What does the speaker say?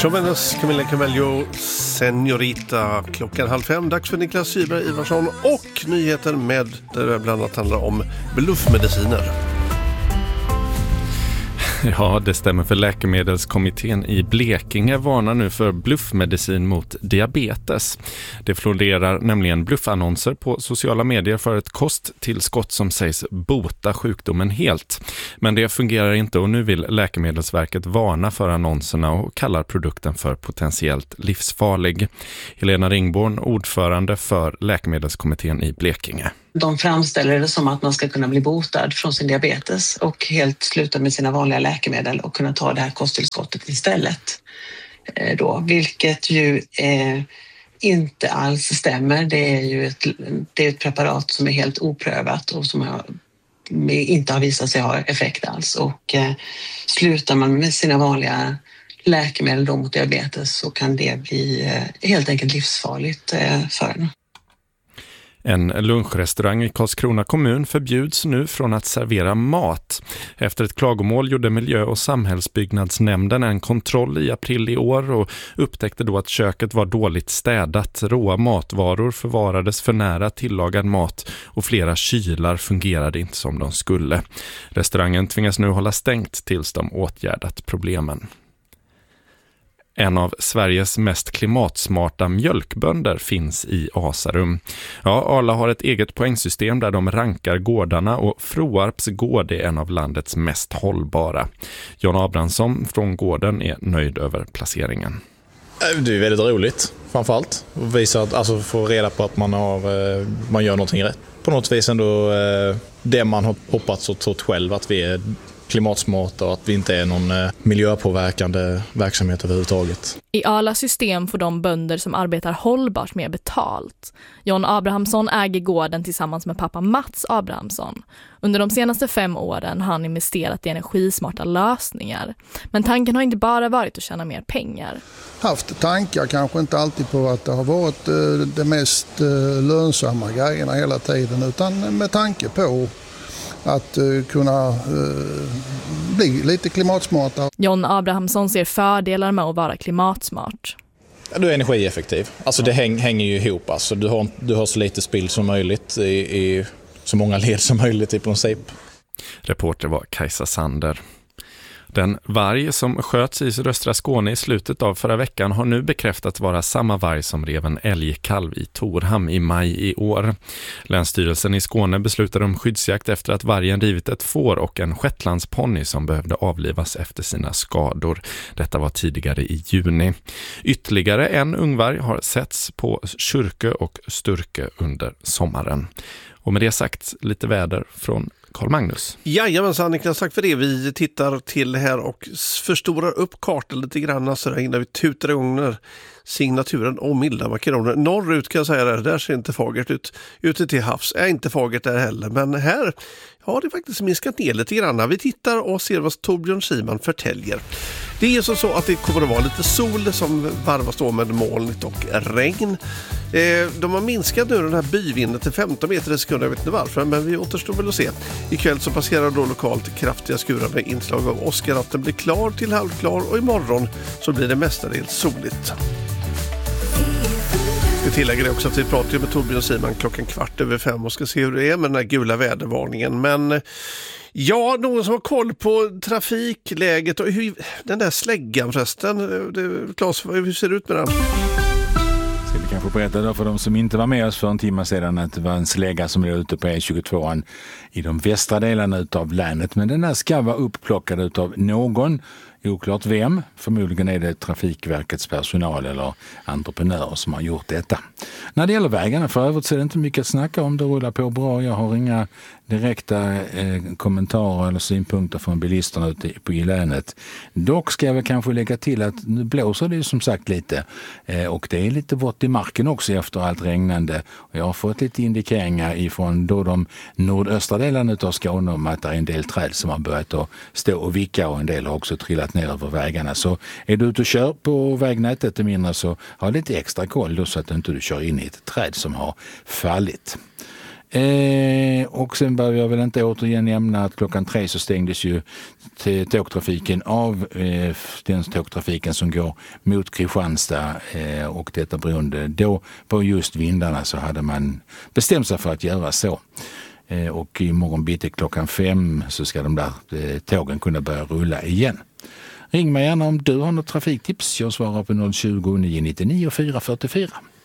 Shawn Mendes, Camilla Cabello, Senorita. 4:30. Dags för Niklas Syberg Ivarsson och nyheter med där det bland annat handlar om bluffmediciner. Ja, det stämmer, för Läkemedelskommittén i Blekinge varnar nu för bluffmedicin mot diabetes. Det florerar nämligen bluffannonser på sociala medier för ett kosttillskott som sägs bota sjukdomen helt. Men det fungerar inte och nu vill Läkemedelsverket varna för annonserna och kallar produkten för potentiellt livsfarlig. Helena Ringborn, ordförande för Läkemedelskommittén i Blekinge. De framställer det som att man ska kunna bli botad från sin diabetes och helt sluta med sina vanliga läkemedel och kunna ta det här kosttillskottet istället. Vilket ju inte alls stämmer. Det är ju ett preparat som är helt oprövat och som inte har visat sig ha effekt alls. Och slutar man med sina vanliga läkemedel då mot diabetes så kan det bli helt enkelt livsfarligt för en. En lunchrestaurang i Karlskrona kommun förbjuds nu från att servera mat. Efter ett klagomål gjorde Miljö- och samhällsbyggnadsnämnden en kontroll i april i år och upptäckte då att köket var dåligt städat. Råa matvaror förvarades för nära tillagad mat och flera kylar fungerade inte som de skulle. Restaurangen tvingas nu hålla stängt tills de åtgärdat problemen. En av Sveriges mest klimatsmarta mjölkbönder finns i Asarum. Ja, Arla har ett eget poängsystem där de rankar gårdarna och Froarps gård är en av landets mest hållbara. John Abrahamsson från gården är nöjd över placeringen. Det är väldigt roligt framförallt att visa att, få reda på att man gör någonting rätt. På något vis ändå det man har hoppats och trott själv att vi är klimatsmarta och att vi inte är någon miljöpåverkande verksamhet överhuvudtaget. I alla system får de bönder som arbetar hållbart mer betalt. John Abrahamsson äger gården tillsammans med pappa Mats Abrahamsson. Under de senaste 5 åren har han investerat i energismarta lösningar. Men tanken har inte bara varit att tjäna mer pengar. Haft tankar kanske inte alltid på att det har varit det mest lönsamma grejerna hela tiden, utan med tanke på att kunna bli lite klimatsmarta. John Abrahamsson ser fördelar med att vara klimatsmart. Du är energieffektiv. Det hänger ju ihop. Du har så lite spill som möjligt i så många led som möjligt i princip. Reporter var Kajsa Sander. Den varg som sköts i sydöstra Skåne i slutet av förra veckan har nu bekräftat vara samma varg som rev en älgkalv i Torhamn i maj i år. Länsstyrelsen i Skåne beslutade om skyddsjakt efter att vargen rivit ett får och en shetlandsponny som behövde avlivas efter sina skador. Detta var tidigare i juni. Ytterligare en ungvarg har setts på Kyrkö och Sturkö under sommaren. Och med det sagt, lite väder från Carl Magnus. Jajamensan Niklas, tack för det. Vi tittar till här och förstorar upp kartan lite grann så där innan vi tutar igång när signaturen och milda makaroner. Norrut kan jag säga där ser inte fagert ut. Ute till havs är inte fagert där heller. Men här har det faktiskt minskat ner lite grann. Vi tittar och ser vad Torbjörn Siman förtäljer. Det är så att det kommer att vara lite sol som varvas då med molnigt och regn. De har minskat nu den här byvinden till 15 meter i sekund. Jag vet inte varför, men vi återstår väl att se. Ikväll så passerar då lokalt kraftiga skurar med inslag av åska. Natten blir klar till halvklar och imorgon så blir det mestadels soligt. Vi tillägger det också att vi pratar med Torbjörn Siman 5:15 och ska se hur det är med den här gula vädervarningen. Men ja, någon som har koll på trafikläget och hur den där släggan förresten. Claes, hur ser det ut med den? Ska vi kanske berätta då för de som inte var med oss för en timme sedan att det var en slägga som är ute på E22 i de västra delarna av länet. Men den här ska vara upplockad av någon, oklart vem. Förmodligen är det Trafikverkets personal eller entreprenörer som har gjort detta. När det gäller vägarna för övrigt så är det inte mycket att snacka om. Det rullar på bra. Jag har inga direkta kommentarer eller synpunkter från bilisterna ute på i länet. Dock ska jag väl kanske lägga till att nu blåser det som sagt lite och det är lite vått i marken också efter allt regnande. Och jag har fått lite indikeringar ifrån då de nordöstra delarna av Skåne om att det är en del träd som har börjat att stå och vicka och en del har också trillat ner över vägarna. Så är du ute och kör på vägnätet mindre så ha lite extra koll då så att inte du kör in i ett träd som har fallit. Och sen behöver jag väl inte återigen nämna att 3:00 så stängdes ju tågtrafiken av, den tågtrafiken som går mot Kristianstad, och detta beroende då på just vindarna, så hade man bestämt sig för att göra så. Och imorgon bitti 5:00 så ska de där tågen kunna börja rulla igen. Ring mig gärna om du har något trafiktips. Jag svarar på 020 999 444.